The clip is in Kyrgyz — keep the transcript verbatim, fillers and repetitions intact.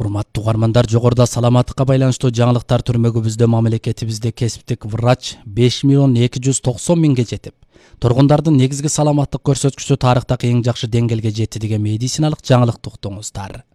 Урматтуу угармандар, жогоруда саламаттыкка байланыштуу жаңылыктар түрмөгүбүздө мамлекетибизде кесиптик врач беш миллион эки жүз токсон миңге жетип, тургундардын негизги саламаттык көрсөткүчү тарыхтагы эң жакшы деңгээлге жетти деген медициналык жаңылыкты уктуңуздар.